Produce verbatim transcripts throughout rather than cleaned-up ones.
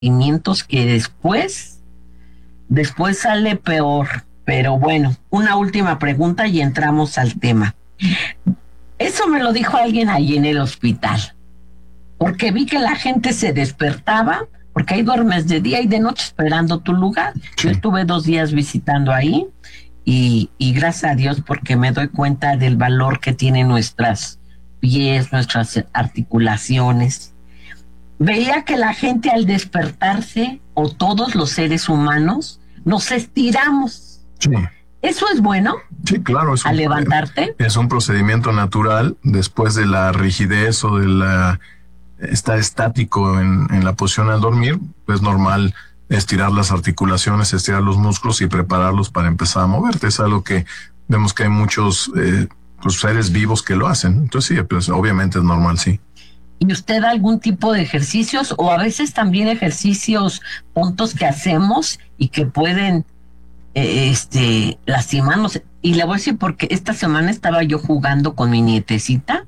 sentimientos que después, después sale peor. Pero bueno, una última pregunta y entramos al tema. Eso me lo dijo alguien ahí en el hospital, porque vi que la gente se despertaba, porque ahí duermes de día y de noche esperando tu lugar. Yo estuve dos días visitando ahí y, y gracias a Dios porque me doy cuenta del valor que tienen nuestras pies, nuestras articulaciones. Veía que la gente al despertarse, o todos los seres humanos, nos estiramos. Sí. ¿Eso es bueno? Sí, claro. Es ¿Al un, levantarte? Es un procedimiento natural después de la rigidez o de la estar estático en, en la posición al dormir. Es normal estirar las articulaciones, estirar los músculos y prepararlos para empezar a moverte. Es algo que vemos que hay muchos eh, pues, seres vivos que lo hacen. Entonces sí, pues obviamente es normal, sí. ¿Y usted algún tipo de ejercicios o a veces también ejercicios puntos que hacemos y que pueden eh, este lastimarnos? Y le voy a decir porque esta semana estaba yo jugando con mi nietecita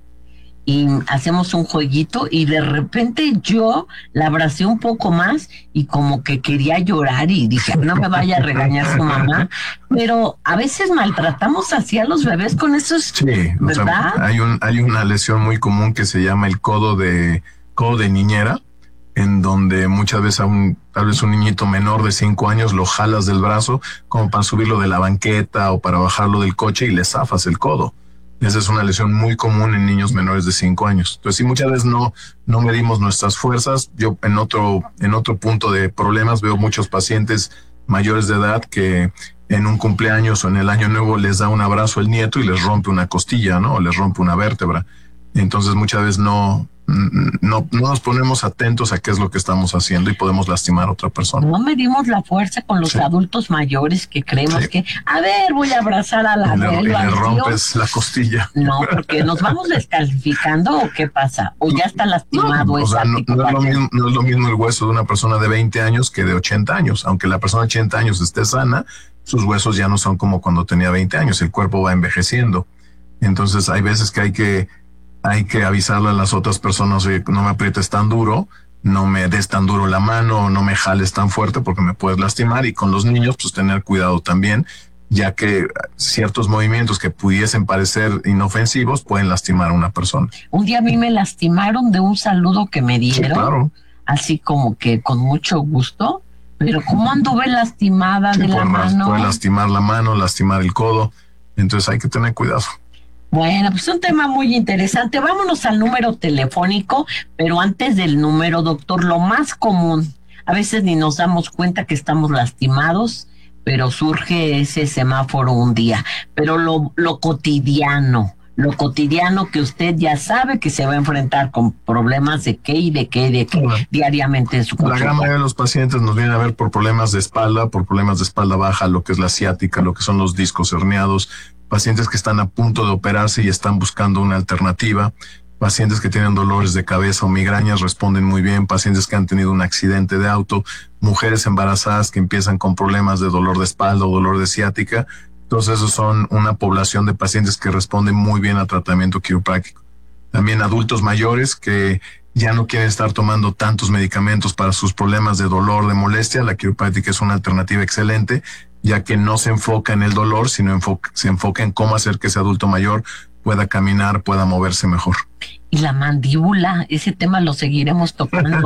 y hacemos un jueguito y de repente yo la abracé un poco más y como que quería llorar y dije, no me vaya a regañar su mamá, pero a veces maltratamos así a los bebés con esos, sí, ¿verdad? O sea, hay, un, hay una lesión muy común que se llama el codo de, codo de niñera, en donde muchas veces a un, tal vez un niñito menor de cinco años lo jalas del brazo como para subirlo de la banqueta o para bajarlo del coche y le zafas el codo. Esa es una lesión muy común en niños menores de cinco años. Entonces, si muchas veces no, no medimos nuestras fuerzas, yo en otro, en otro punto de problemas veo muchos pacientes mayores de edad que en un cumpleaños o en el año nuevo les da un abrazo el nieto y les rompe una costilla, ¿no? O les rompe una vértebra. Entonces, muchas veces no, no, no nos ponemos atentos a qué es lo que estamos haciendo y podemos lastimar a otra persona. No medimos la fuerza con los sí. adultos mayores que creemos sí. que, a ver, voy a abrazar a la y le, abuelo, y le rompes la costilla. No, porque nos vamos descalificando o qué pasa, o ya está lastimado. No, o sea, no, no, es lo mismo, no es lo mismo el hueso de una persona de veinte años que de ochenta años. Aunque la persona de ochenta años esté sana, sus huesos ya no son como cuando tenía veinte años, el cuerpo va envejeciendo. Entonces hay veces que hay que Hay que avisarle a las otras personas, oye, no me aprietes tan duro, no me des tan duro la mano, no me jales tan fuerte porque me puedes lastimar. Y con los niños, pues tener cuidado también, ya que ciertos movimientos que pudiesen parecer inofensivos pueden lastimar a una persona. Un día a mí me lastimaron de un saludo que me dieron, sí, claro. Así como que con mucho gusto, pero ¿cómo anduve lastimada sí, de la mano? Puede lastimar la mano, lastimar el codo, entonces hay que tener cuidado. Bueno, pues un tema muy interesante. Vámonos al número telefónico, pero antes del número, doctor, lo más común, a veces ni nos damos cuenta que estamos lastimados, pero surge ese semáforo un día. Pero lo, lo cotidiano, lo cotidiano que usted ya sabe que se va a enfrentar con problemas de qué y de qué y de qué bueno, diariamente en su consulta. La gran mayoría de los pacientes nos vienen a ver por problemas de espalda, por problemas de espalda baja, lo que es la ciática, lo que son los discos herniados, pacientes que están a punto de operarse y están buscando una alternativa, pacientes que tienen dolores de cabeza o migrañas responden muy bien, pacientes que han tenido un accidente de auto, mujeres embarazadas que empiezan con problemas de dolor de espalda o dolor de ciática. Entonces esos son una población de pacientes que responden muy bien al tratamiento quiropráctico. También adultos mayores que ya no quieren estar tomando tantos medicamentos para sus problemas de dolor, de molestia. La quiropráctica es una alternativa excelente, ya que no se enfoca en el dolor, sino enfoca, se enfoca en cómo hacer que ese adulto mayor pueda caminar, pueda moverse mejor. Y la mandíbula, ese tema lo seguiremos tocando.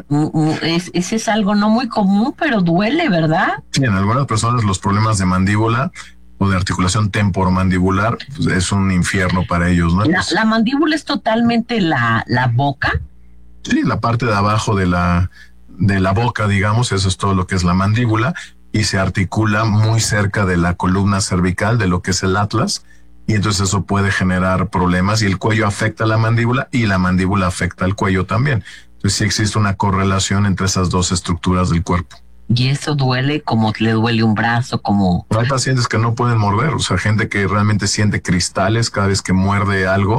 es, ese es algo no muy común, pero duele, ¿verdad? Sí, en algunas personas los problemas de mandíbula o de articulación temporomandibular pues es un infierno para ellos, ¿no? La, la mandíbula es totalmente la, la boca. Sí, la parte de abajo de la, de la boca, digamos, eso es todo lo que es la mandíbula, y se articula muy cerca de la columna cervical, de lo que es el atlas, y entonces eso puede generar problemas, y el cuello afecta a la mandíbula, y la mandíbula afecta al cuello también. Entonces sí existe una correlación entre esas dos estructuras del cuerpo. Y eso duele como le duele un brazo, como... Pero hay pacientes que no pueden morder, o sea, gente que realmente siente cristales cada vez que muerde algo,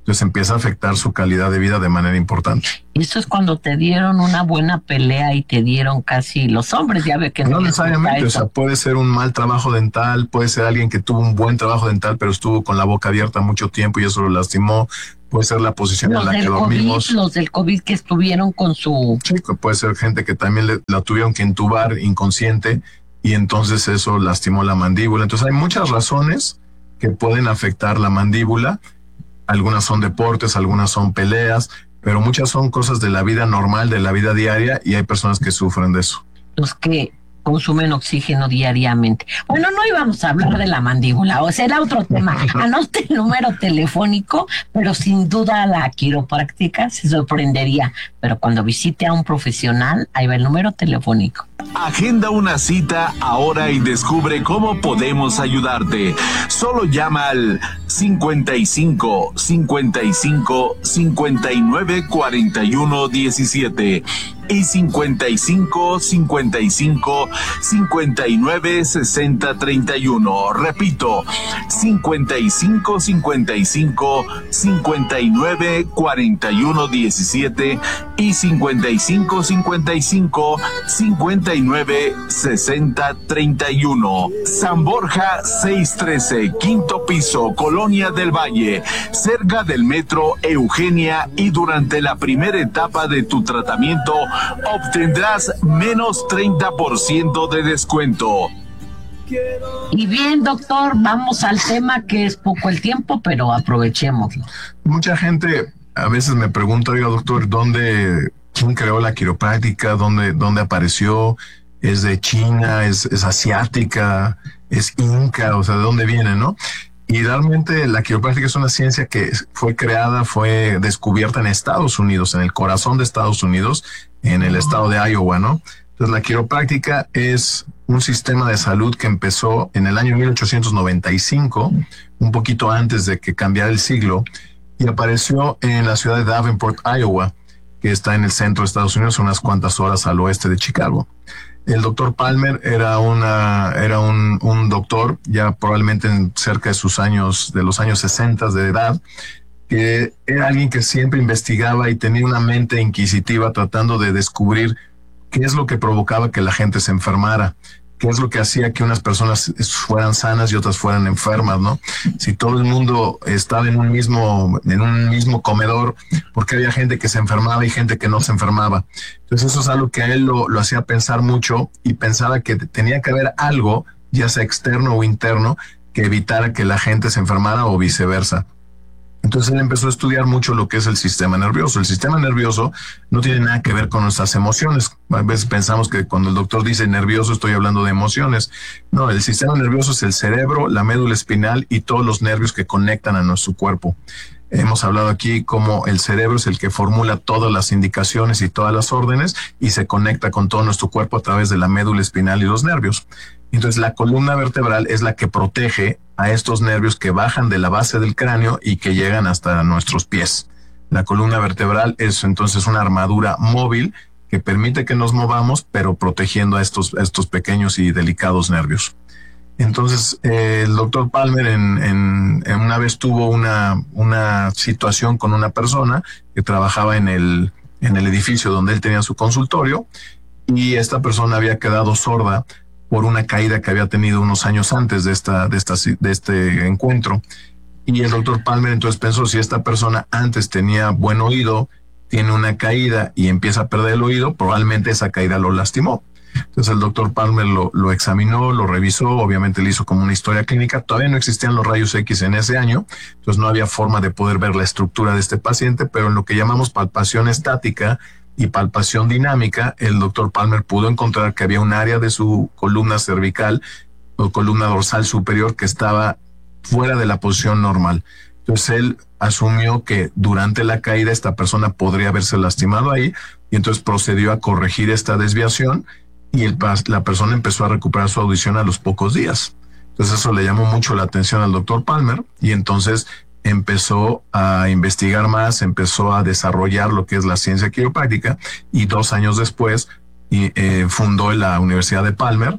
Entonces empieza a afectar su calidad de vida de manera importante. Y eso es cuando te dieron una buena pelea y te dieron casi los hombres, ya ve que no, no necesariamente, o sea, puede ser un mal trabajo dental, puede ser alguien que tuvo un buen trabajo dental, pero estuvo con la boca abierta mucho tiempo y eso lo lastimó. Puede ser la posición los en la del que dormimos. COVID, los del COVID que estuvieron con su... Sí, puede ser gente que también le, la tuvieron que intubar inconsciente y entonces eso lastimó la mandíbula. Entonces hay muchas razones que pueden afectar la mandíbula. Algunas son deportes, algunas son peleas, pero muchas son cosas de la vida normal, de la vida diaria, y hay personas que sufren de eso. Los que consumen oxígeno diariamente. Bueno, no íbamos a hablar de la mandíbula, o sea, era otro tema. Anote el número telefónico, pero sin duda la quiropráctica se sorprendería. Pero cuando visite a un profesional, ahí va el número telefónico. Agenda una cita ahora y descubre cómo podemos ayudarte. Solo llama al cincuenta y cinco, cincuenta y cinco, cincuenta y nueve, cuarenta y uno, diecisiete y cincuenta y cinco, cincuenta y cinco, cincuenta y nueve, sesenta, treinta y uno. Repito, cincuenta y cinco, cincuenta y cinco, cincuenta y nueve, cuarenta y uno, diecisiete y cincuenta y cinco, cincuenta y cinco, cincuenta y nueve, sesenta, treinta y uno. San Borja seiscientos trece, quinto piso, Colonia del Valle, cerca del metro Eugenia, y durante la primera etapa de tu tratamiento obtendrás menos treinta por ciento de descuento. Y bien, doctor, vamos al tema, que es poco el tiempo, pero aprovechémoslo. Mucha gente a veces me pregunta, oiga, doctor, ¿dónde, quién creó la quiropráctica? ¿Dónde, dónde apareció? ¿Es de China? ¿Es, es asiática? ¿Es inca? O sea, ¿de dónde viene, no? Y realmente la quiropráctica es una ciencia que fue creada, fue descubierta en Estados Unidos, en el corazón de Estados Unidos, en el estado de Iowa, ¿no? Entonces la quiropráctica es un sistema de salud que empezó en el año mil ochocientos noventa y cinco, un poquito antes de que cambiara el siglo, y apareció en la ciudad de Davenport, Iowa, que está en el centro de Estados Unidos, unas cuantas horas al oeste de Chicago. El doctor Palmer era una era un, un doctor ya probablemente en cerca de sus años, de los años sesenta de edad, que era alguien que siempre investigaba y tenía una mente inquisitiva tratando de descubrir qué es lo que provocaba que la gente se enfermara, qué es lo que hacía que unas personas fueran sanas y otras fueran enfermas, ¿no? Si todo el mundo estaba en un mismo, en un mismo comedor, ¿por qué había gente que se enfermaba y gente que no se enfermaba? Entonces eso es algo que a él lo, lo hacía pensar mucho, y pensaba que tenía que haber algo, ya sea externo o interno, que evitara que la gente se enfermara o viceversa. Entonces él empezó a estudiar mucho lo que es el sistema nervioso. El sistema nervioso no tiene nada que ver con nuestras emociones. A veces pensamos que cuando el doctor dice nervioso estoy hablando de emociones. No, el sistema nervioso es el cerebro, la médula espinal y todos los nervios que conectan a nuestro cuerpo. Hemos hablado aquí cómo el cerebro es el que formula todas las indicaciones y todas las órdenes y se conecta con todo nuestro cuerpo a través de la médula espinal y los nervios. Entonces la columna vertebral es la que protege a estos nervios que bajan de la base del cráneo y que llegan hasta nuestros pies. La columna vertebral es entonces una armadura móvil que permite que nos movamos, pero protegiendo a estos, a estos pequeños y delicados nervios. Entonces, eh, el doctor Palmer en, en, en una vez tuvo una, una situación con una persona que trabajaba en el, en el edificio donde él tenía su consultorio, y esta persona había quedado sorda por una caída que había tenido unos años antes de, esta, de, esta, de este encuentro. Y el doctor Palmer entonces pensó, si esta persona antes tenía buen oído, tiene una caída y empieza a perder el oído, probablemente esa caída lo lastimó. Entonces el doctor Palmer lo, lo examinó, lo revisó, obviamente le hizo como una historia clínica. Todavía no existían los rayos X en ese año, entonces no había forma de poder ver la estructura de este paciente, pero en lo que llamamos palpación estática y palpación dinámica, el doctor Palmer pudo encontrar que había un área de su columna cervical o columna dorsal superior que estaba fuera de la posición normal. Entonces él asumió que durante la caída esta persona podría haberse lastimado ahí, y entonces procedió a corregir esta desviación, y el, la persona empezó a recuperar su audición a los pocos días. Entonces eso le llamó mucho la atención al doctor Palmer, y entonces empezó a investigar más, empezó a desarrollar lo que es la ciencia quiropráctica, y dos años después y, eh, fundó la Universidad de Palmer,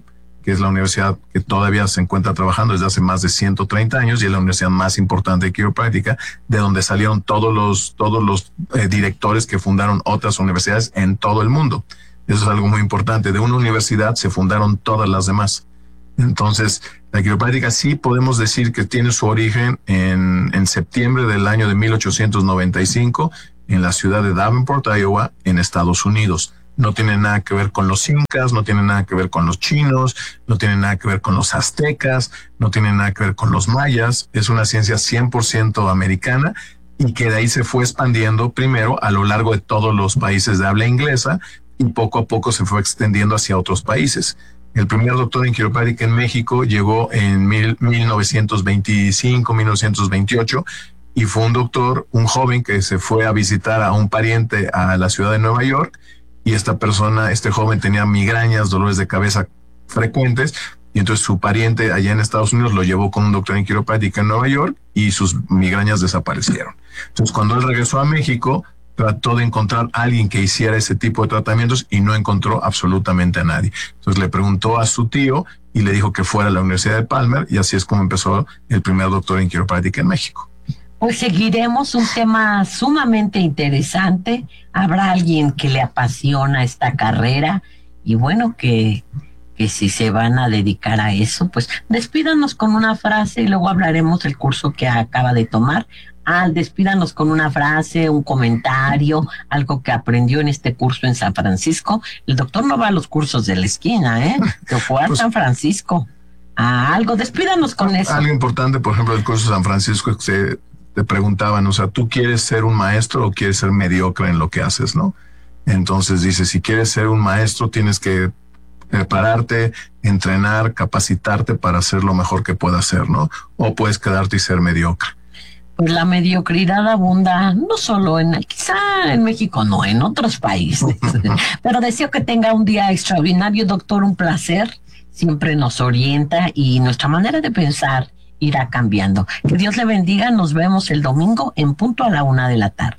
que es la universidad que todavía se encuentra trabajando desde hace más de ciento treinta años y es la universidad más importante de quiropráctica, de donde salieron todos los, todos los eh, directores que fundaron otras universidades en todo el mundo. Eso es algo muy importante. De una universidad se fundaron todas las demás. Entonces, la quiropráctica sí podemos decir que tiene su origen en, en septiembre del año de mil ochocientos noventa y cinco en la ciudad de Davenport, Iowa, en Estados Unidos. No tiene nada que ver con los incas, no tiene nada que ver con los chinos, no tiene nada que ver con los aztecas, no tiene nada que ver con los mayas. Es una ciencia cien por ciento americana y que de ahí se fue expandiendo primero a lo largo de todos los países de habla inglesa y poco a poco se fue extendiendo hacia otros países. El primer doctor en quiropráctica en México llegó en mil, mil novecientos veinticinco, mil novecientos veintiocho y fue un doctor, un joven que se fue a visitar a un pariente a la ciudad de Nueva York y esta persona, este joven tenía migrañas, dolores de cabeza frecuentes y entonces su pariente allá en Estados Unidos lo llevó con un doctor en quiropráctica en Nueva York y sus migrañas desaparecieron. Entonces cuando él regresó a México, trató de encontrar a alguien que hiciera ese tipo de tratamientos y no encontró absolutamente a nadie. Entonces le preguntó a su tío y le dijo que fuera a la Universidad de Palmer y así es como empezó el primer doctor en quiropráctica en México. Pues seguiremos un tema sumamente interesante. Habrá alguien que le apasiona esta carrera y bueno, que, que si se van a dedicar a eso, pues despídanos con una frase y luego hablaremos del curso que acaba de tomar. Ah, despídanos con una frase, un comentario, algo que aprendió en este curso en San Francisco. El doctor no va a los cursos de la esquina, ¿eh? Se fue a pues, San Francisco. Ah, algo, despídanos con eso. Algo importante, por ejemplo, del curso de San Francisco es que se, te preguntaban, o sea, ¿tú quieres ser un maestro o quieres ser mediocre en lo que haces, no? Entonces dice, si quieres ser un maestro, tienes que prepararte, entrenar, capacitarte para hacer lo mejor que puedas hacer, ¿no? O puedes quedarte y ser mediocre. Pues la mediocridad abunda no solo en, quizá en México, no, en otros países. Pero deseo que tenga un día extraordinario, doctor, un placer. Siempre nos orienta y nuestra manera de pensar irá cambiando. Que Dios le bendiga, nos vemos el domingo en punto a la una de la tarde.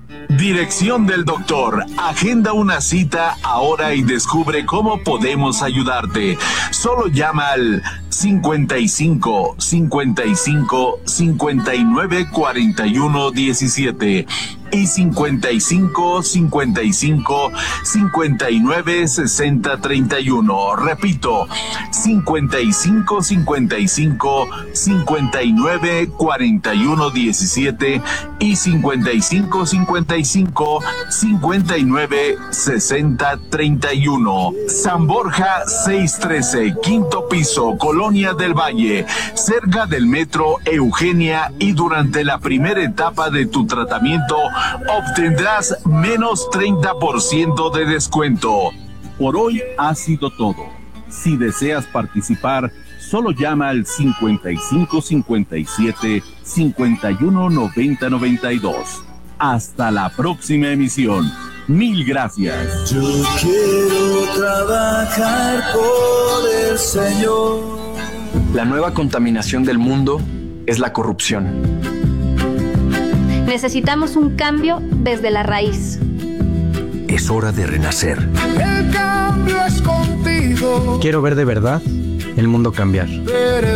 Dirección del doctor. Agenda una cita ahora y descubre cómo podemos ayudarte. Solo llama al cincuenta y cinco, cincuenta y cinco, cincuenta y nueve, cuarenta y uno, diecisiete y cincuenta y cinco, cincuenta y cinco, cincuenta y nueve, sesenta, treinta y uno. Repito, cincuenta y cinco, cincuenta y cinco, cincuenta y nueve, cuarenta y uno, diecisiete y cincuenta y cinco, cincuenta y cinco, cincuenta y nueve, sesenta, treinta y uno. San Borja seiscientos trece, quinto piso, Colonia del Valle, cerca del metro Eugenia, y durante la primera etapa de tu tratamiento obtendrás menos treinta por ciento de descuento. Por hoy ha sido todo. Si deseas participar, solo llama al cincuenta y cinco, cincuenta y siete, cincuenta y uno, noventa, noventa y dos. Hasta la próxima emisión. Mil gracias. Yo quiero trabajar por el Señor. La nueva contaminación del mundo es la corrupción. Necesitamos un cambio desde la raíz. Es hora de renacer. El cambio es contigo. Quiero ver de verdad el mundo cambiar. Eres